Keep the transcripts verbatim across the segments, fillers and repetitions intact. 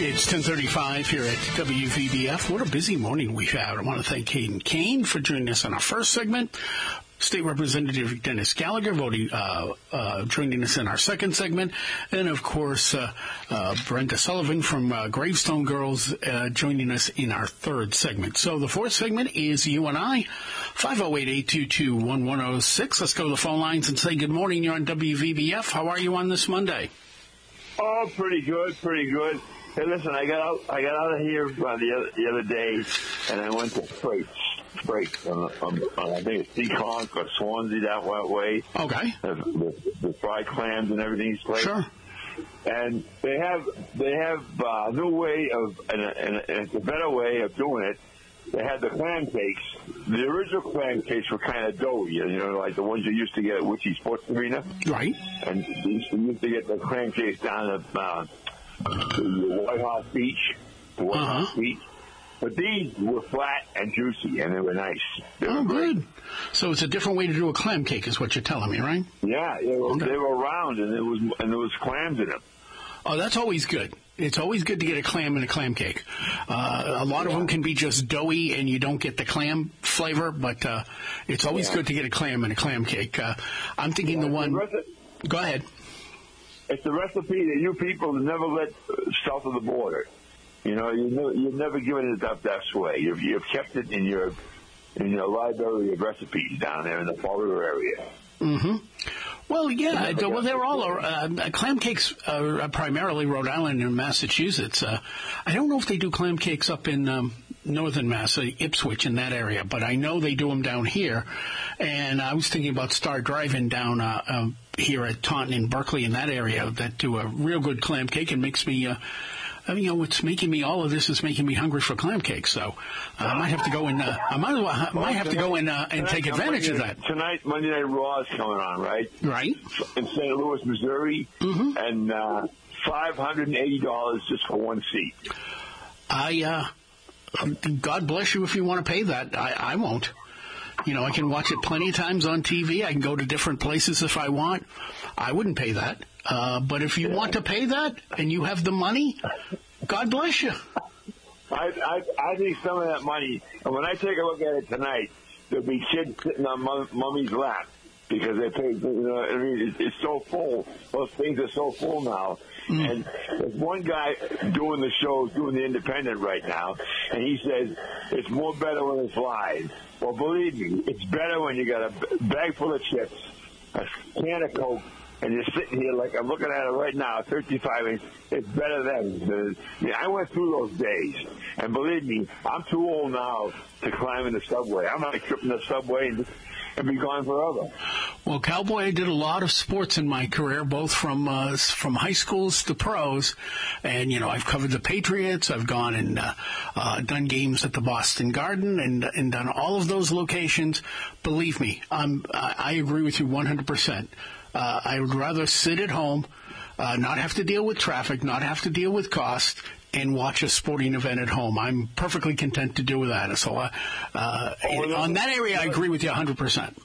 It's ten thirty-five here at W V B F. What a busy morning we've had. I want to thank Hayden Kane for joining us on our first segment. State Representative Dennis Gallagher voting, uh, uh, joining us in our second segment. And, of course, uh, uh, Brenda Sullivan from uh, Gravestone Girls uh, joining us in our third segment. So the fourth segment is you and I, five oh eight, eight two two, one one oh six. Let's go to the phone lines and say good morning. You're on W V B F. How are you on this Monday? Oh, pretty good, pretty good. Hey, listen, I got out, I got out of here uh, the other the other day, and I went to Freight, Freight, on, on, on I think it's Seekonk or Swansea that way. Okay. The, the, the fried clams and everything's place. Sure. And they have they have uh, a new way of, and, and, and it's a better way of doing it. They had the clam cakes. The original clam cakes were kind of doughy, you know, like the ones you used to get at Witchy Sports Arena. Right. And you used to, used to get the clam cakes down at uh, the White House Beach, the White Uh-huh. House Beach. But these were flat and juicy, and they were nice. They Oh, were great. good. So it's a different way to do a clam cake is what you're telling me, right? Yeah, they were, Okay. they were round, and there was and there was clams in them. Oh, that's always good. It's always good to get a clam in a clam cake. Uh, a lot of them can be just doughy and you don't get the clam flavor, but uh, it's always Yeah. good to get a clam in a clam cake. Uh, I'm thinking the Yeah, one... the reci- Go ahead. It's the recipe that you people never let uh, south of the border. You know, you never, you've never given it up that way. You've, you've kept it in your in your library of recipes down there in the Fall River area. Mm-hmm. Well, yeah. never Well, got they're it. all uh, clam cakes are primarily Rhode Island and Massachusetts. Uh, I don't know if they do clam cakes up in um, northern Mass, uh, Ipswich in that area, but I know they do them down here. And I was thinking about Star Drive-In down uh, uh, here at Taunton in Berkeley in that area that do a real good clam cake and makes me. Uh, I mean, you know, what's making me, all of this is making me hungry for clam cakes. So uh, I might have to go and, uh, I might, I might have to go and, uh, and take advantage of that. Tonight, Monday Night Raw is coming on, right? Right. In Saint Louis, Missouri, Mm-hmm. and uh, five hundred eighty dollars just for one seat. I, uh, God bless you if you want to pay that. I, I won't. You know, I can watch it plenty of times on T V. I can go to different places if I want. I wouldn't pay that. Uh, but if you want to pay that and you have the money, God bless you. I, I I think some of that money, and when I take a look at it tonight, there'll be kids sitting on mom, mommy's lap because they pay. You know, I mean, it's, it's so full. Those things are so full now. Mm. And there's one guy doing the shows, doing the Independent right now, and he says it's more better when it's live. Well, believe me, it's better when you got a bag full of chips, a can of Coke, and you're sitting here like I'm looking at it right now, thirty-five inch. It's better then. I, mean, I went through those days, and believe me, I'm too old now to climb in the subway. I'm not tripping the subway and, and be gone forever. Well, Cowboy, I did a lot of sports in my career, both from uh, from high schools to pros, and you know I've covered the Patriots. I've gone and uh, uh, done games at the Boston Garden and and done all of those locations. Believe me, I'm, I, I agree with you one hundred percent. Uh, I would rather sit at home, uh, not have to deal with traffic, not have to deal with cost, and watch a sporting event at home. I'm perfectly content to do that. So uh, uh, Oh, on that area, I agree with you one hundred percent.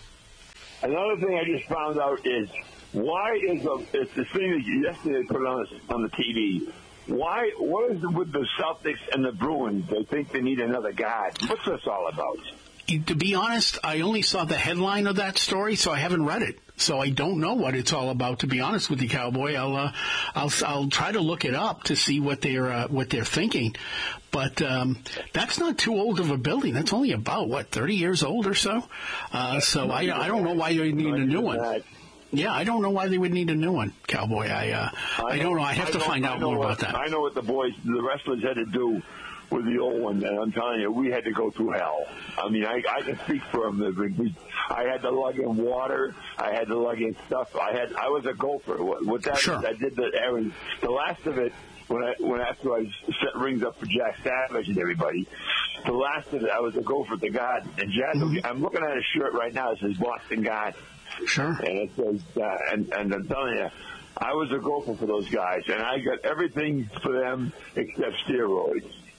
Another thing I just found out is why is a, it's the thing that you, yesterday they put it on the, on the T V. Why? What is it with the Celtics and the Bruins? They think they need another guy. What's this all about? To be honest, I only saw the headline of that story, so I haven't read it. So I don't know what it's all about. To be honest with you, Cowboy, I'll uh, I'll I'll try to look it up to see what they're uh, what they're thinking. But um, that's not too old of a building. That's only about what thirty years old or so. Uh, so I I don't know why they need a new one. Yeah, I don't know why they would need a new one, Cowboy. I uh, I don't know. I have to find out more about that. I know what the boys, the wrestlers, had to do with the old one, and I'm telling you, we had to go through hell. I mean, I, I can speak for them. We, I had to lug in water. I had to lug in stuff. I had. I was a gopher. With that, Sure. I did the errand. The last of it, when I when after I set rings up for Jack Savage and everybody, the last of it, I was a gopher at the Garden. And Jack, mm-hmm. I'm looking at a shirt right now that says Boston Garden. Sure. And it says, uh, and and I'm telling you, I was a gopher for those guys, and I got everything for them except steroids.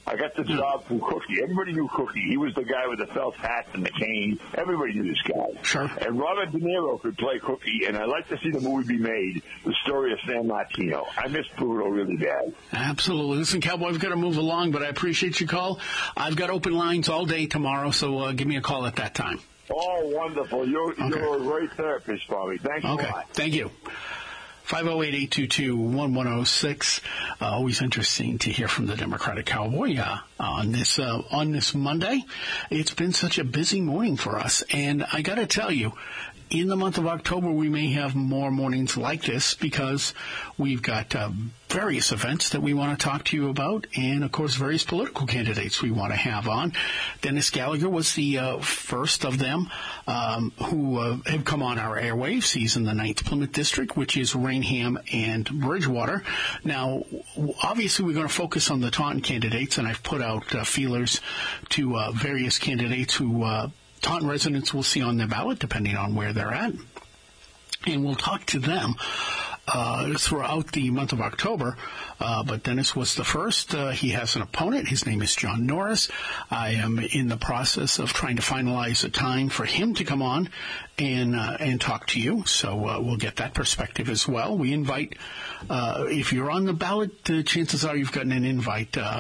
I got the job from Cookie. Everybody knew Cookie. He was the guy with the felt hat and the cane. Everybody knew this guy. Sure. And Robert De Niro could play Cookie, and I'd like to see the movie be made, the story of San Martino. I miss Bruno really bad. Absolutely. Listen, Cowboy, I've got to move along, but I appreciate your call. I've got open lines all day tomorrow, so uh, give me a call at that time. Oh, wonderful. You're, okay. you're a great therapist, Bobby. Thanks okay. a lot. Thank you. five oh eight, eight two two, one one oh six. Uh, always interesting to hear from the Democratic Cowboy uh, on this uh, on this Monday. It's been such a busy morning for us, and I got to tell you, in the month of October, we may have more mornings like this because we've got uh, various events that we want to talk to you about, and, of course, various political candidates we want to have on. Dennis Gallagher was the uh, first of them um, who uh, have come on our airwaves. He's in the ninth Plymouth District, which is Rainham and Bridgewater. Now, obviously, we're going to focus on the Taunton candidates, and I've put out uh, feelers to uh, various candidates who uh, Taunton residents will see on their ballot, depending on where they're at. And we'll talk to them uh, throughout the month of October. Uh, but Dennis was the first. Uh, he has an opponent. His name is John Norris. I am in the process of trying to finalize a time for him to come on and uh, and talk to you. So uh, we'll get that perspective as well. We invite, uh, if you're on the ballot, uh, chances are you've gotten an invite uh,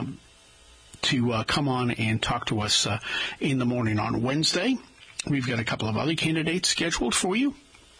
to uh, come on and talk to us uh, in the morning on Wednesday. We've got a couple of other candidates scheduled for you.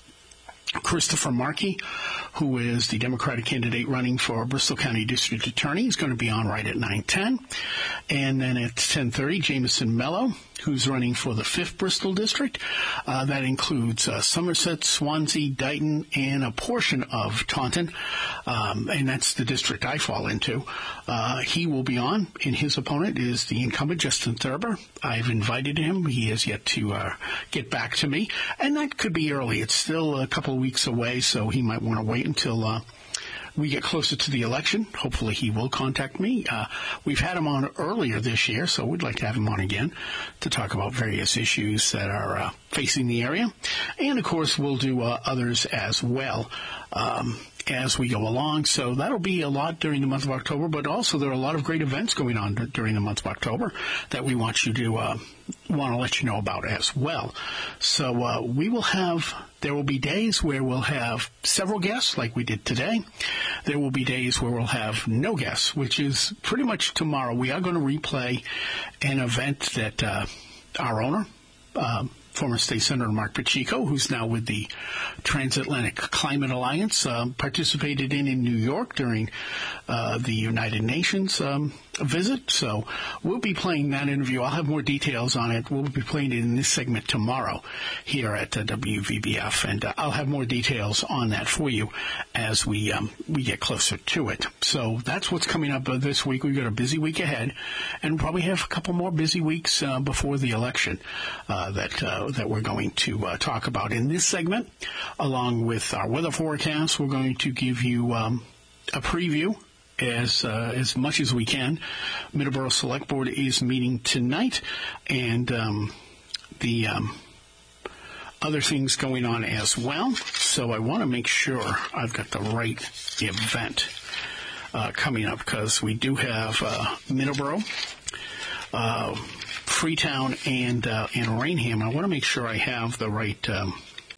Christopher Markey, who is the Democratic candidate running for Bristol County District Attorney, is going to be on right at nine ten. And then at ten thirty, Jameson Mello, who's running for the fifth Bristol District. Uh, that includes uh, Somerset, Swansea, Dighton, and a portion of Taunton. Um, and that's the district I fall into. Uh, he will be on, and his opponent is the incumbent, Justin Thurber. I've invited him. He has yet to uh, get back to me. And that could be early. It's still a couple of weeks away, so he might want to wait until uh, we get closer to the election. Hopefully he will contact me. Uh, we've had him on earlier this year, so we'd like to have him on again to talk about various issues that are uh, facing the area. And, of course, we'll do uh, others as well um, as we go along. So that'll be a lot during the month of October, but also there are a lot of great events going on d- during the month of October that we want you to uh, want to let you know about as well. So uh, we will have, there will be days where we'll have several guests like we did today. There will be days where we'll have no guests, which is pretty much tomorrow. We are going to replay an event that uh, our owner, uh, former State Senator Mark Pacheco, who's now with the Transatlantic Climate Alliance, uh, participated in in New York during uh, the United Nations um, visit. So we'll be playing that interview. I'll have more details on it. We'll be playing it in this segment tomorrow here at uh, W V B F, and uh, I'll have more details on that for you as we um, we get closer to it. So that's what's coming up uh, this week. We've got a busy week ahead, and we'll probably have a couple more busy weeks uh, before the election uh, that uh, that we're going to uh, talk about in this segment. Along with our weather forecast, we're going to give you um, a preview as uh, as much as we can. Middleborough Select Board is meeting tonight, and um, the um, other things going on as well. So I want to make sure I've got the right event uh, coming up, because we do have uh, Middleborough, uh, Freetown, and uh, and Rainham. I want to make sure I have the right um,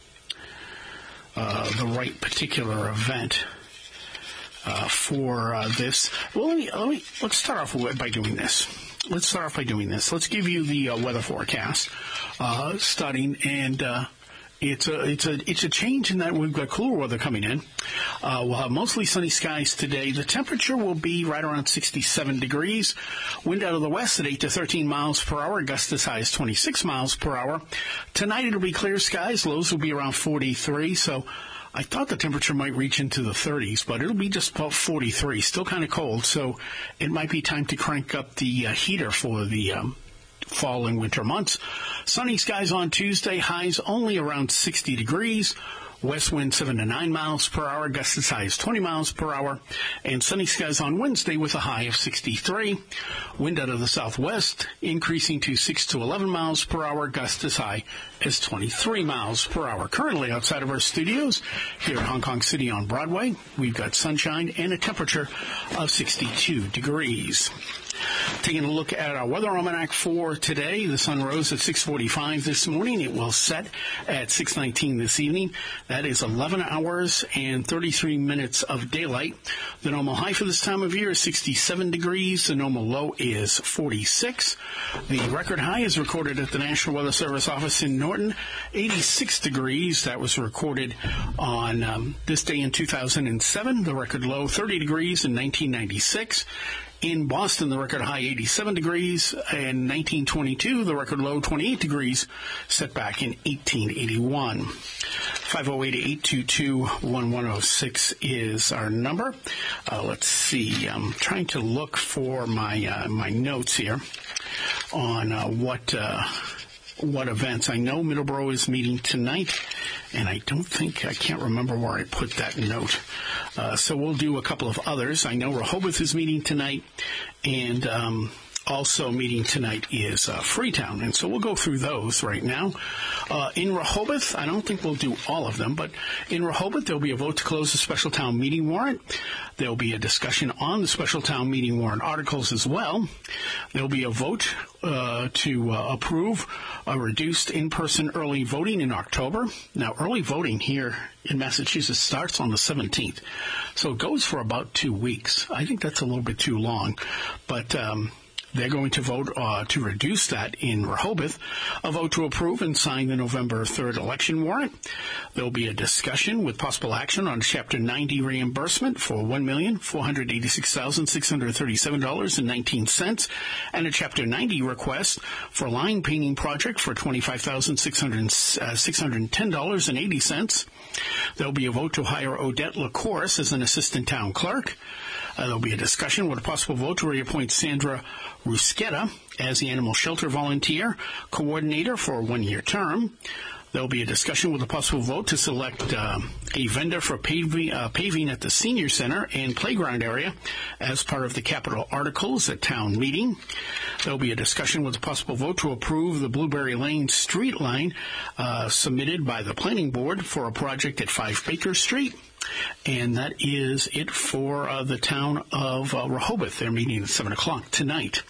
uh, the right particular event uh, for uh, this. Well, let me, let me let's start off by doing this. Let's start off by doing this. Let's give you the uh, weather forecast uh, starting, and uh, it's a it's a it's a change in that we've got cooler weather coming in. Uh, we'll have mostly sunny skies today. The temperature will be right around sixty-seven degrees. Wind out of the west at eight to thirteen miles per hour. Gusts as high as twenty-six miles per hour. Tonight it'll be clear skies. Lows will be around forty-three. So I thought the temperature might reach into the thirties, but it'll be just about forty-three. Still kind of cold, so it might be time to crank up the uh, heater for the um, fall and winter months. Sunny skies on Tuesday, highs only around sixty degrees. West wind seven to nine miles per hour, gusts as high as twenty miles per hour, and sunny skies on Wednesday with a high of sixty-three. Wind out of the southwest increasing to six to eleven miles per hour, gusts as high as twenty-three miles per hour. Currently outside of our studios here at Hong Kong City on Broadway, we've got sunshine and a temperature of sixty-two degrees. Taking a look at our weather almanac for today, the sun rose at six forty-five this morning. It will set at six nineteen this evening. That is eleven hours and thirty-three minutes of daylight. The normal high for this time of year is sixty-seven degrees. The normal low is forty-six. The record high is recorded at the National Weather Service office in Norton, eighty-six degrees. That was recorded on um, this day in two thousand seven. The record low, thirty degrees in nineteen ninety-six. In Boston, the record high eighty-seven degrees. In nineteen twenty-two, the record low twenty-eight degrees, set back in eighteen eighty-one. five oh eight, eight two two, one one oh six is our number. Uh, let's see. I'm trying to look for my uh, my notes here on uh, what uh, what events. I know Middleborough is meeting tonight, and I don't think, I can't remember where I put that note. Uh, so we'll do a couple of others. I know Rehoboth is meeting tonight, and um, also meeting tonight is uh, Freetown. And so we'll go through those right now. Uh, in Rehoboth, I don't think we'll do all of them, but in Rehoboth, there'll be a vote to close the special town meeting warrant. There'll be a discussion on the special town meeting warrant articles as well. There'll be a vote uh, to uh, approve a reduced in-person early voting in October. Now, early voting here in Massachusetts starts on the seventeenth, so it goes for about two weeks. I think that's a little bit too long, but um, they're going to vote uh, to reduce that in Rehoboth. A vote to approve and sign the November third election warrant. There will be a discussion with possible action on Chapter ninety reimbursement for one million four hundred eighty-six thousand six hundred thirty-seven dollars and nineteen cents and a Chapter ninety request for line painting project for twenty-five thousand six hundred ten dollars and eighty cents. There will be a vote to hire Odette LaCourse as an assistant town clerk. Uh, there will be a discussion with a possible vote to reappoint Sandra Rusqueta as the animal shelter volunteer coordinator for a one-year term. There will be a discussion with a possible vote to select uh, a vendor for paving, uh, paving at the senior center and playground area as part of the capital articles at town meeting. There will be a discussion with a possible vote to approve the Blueberry Lane street line uh, submitted by the planning board for a project at five Baker Street. And that is it for uh, the town of uh, Rehoboth. They're meeting at seven o'clock tonight.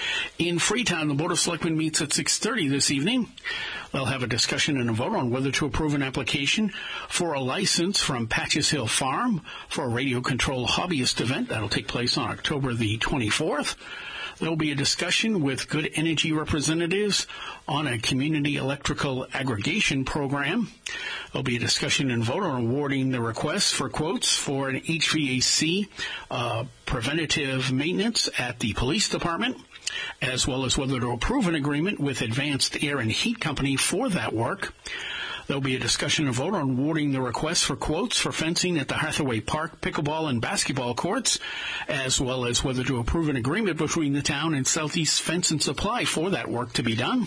In Freetown, the Board of Selectmen meets at six thirty this evening. They'll have a discussion and a vote on whether to approve an application for a license from Patches Hill Farm for a radio control hobbyist event. That'll take place on October the twenty-fourth. There will be a discussion with Good Energy representatives on a community electrical aggregation program. There will be a discussion and vote on awarding the request for quotes for an H V A C uh, preventative maintenance at the police department, as well as whether to approve an agreement with Advanced Air and Heat Company for that work. There will be a discussion and vote on awarding the request for quotes for fencing at the Hathaway Park pickleball and basketball courts, as well as whether to approve an agreement between the town and Southeast Fence and Supply for that work to be done.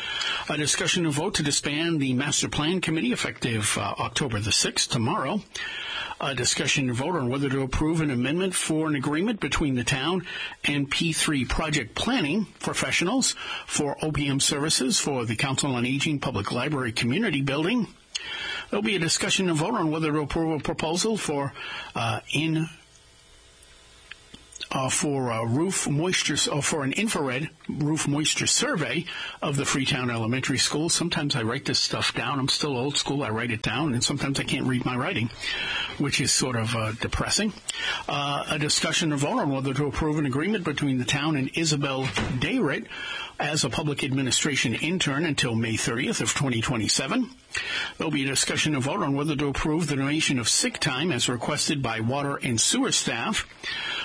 A discussion and vote to disband the Master Plan Committee effective uh, October the sixth, tomorrow. A discussion and vote on whether to approve an amendment for an agreement between the town and P three Project Planning Professionals for O P M services for the Council on Aging Public Library Community Building. There will be a discussion and vote on whether to approve a proposal for uh, in Uh, for uh, roof moisture, uh, for an infrared roof moisture survey of the Freetown Elementary School. Sometimes I write this stuff down. I'm still old school. I write it down, and sometimes I can't read my writing, which is sort of uh, depressing. Uh, a discussion and vote on whether to approve an agreement between the town and Isabel Dayrit as a public administration intern until May thirtieth of twenty twenty-seven. There will be a discussion and vote on whether to approve the donation of sick time as requested by water and sewer staff.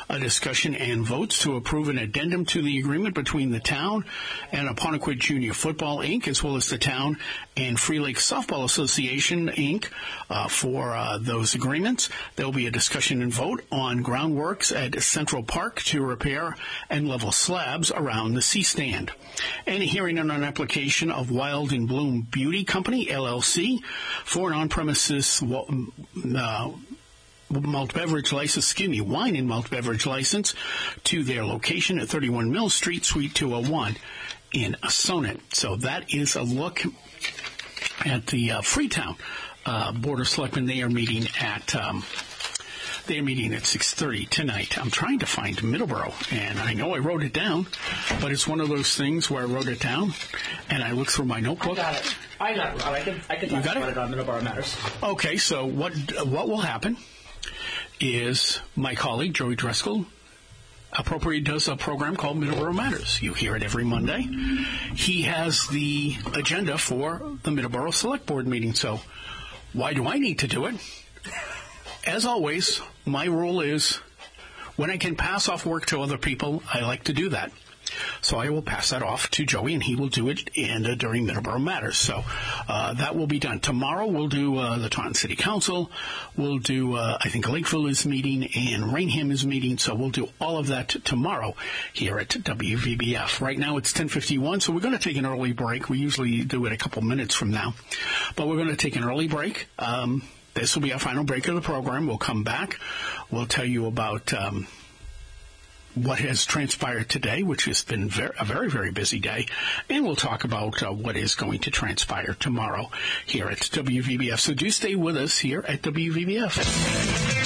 a discussion and votes to approve an addendum to the agreement between the town and Apponequet Junior Football, Incorporated, as well as the town and Free Lake Softball Association, Incorporated, uh, for uh, those agreements. There will be a discussion and vote on groundworks at Central Park to repair and level slabs around the C-stand. And a hearing on an application of Wild and Bloom Beauty Company, L L C, for an on-premises uh, malt beverage license, excuse me, wine and malt beverage license to their location at thirty-one Mill Street, Suite two oh one in Sonnet. So that is a look at the uh, Freetown uh, Board of Selectmen. They are meeting at um, they are meeting at six thirty tonight. I'm trying to find Middleborough, and I know I wrote it down, but it's one of those things where I wrote it down, and I looked through my notebook. I got it. I got it, Rob. I can, I can talk about it? it on Middleborough Matters. Okay, so what what will happen is my colleague, Joey Driscoll, Appropriate does a program called Middleborough Matters. You hear it every Monday. He has the agenda for the Middleborough Select Board meeting. So why do I need to do it? As always, my rule is when I can pass off work to other people, I like to do that. So I will pass that off to Joey, and he will do it in, uh, during Middleborough Matters. So uh, that will be done. Tomorrow we'll do uh, the Taunton City Council. We'll do, uh, I think, Lakeville is meeting and Rainham is meeting. So we'll do all of that t- tomorrow here at W V B F. Right now it's ten fifty-one, so we're going to take an early break. We usually do it a couple minutes from now. But we're going to take an early break. Um, this will be our final break of the program. We'll come back. We'll tell you about Um, what has transpired today, which has been very, a very, very busy day, and we'll talk about uh, what is going to transpire tomorrow here at W V B F. So do stay with us here at W V B F.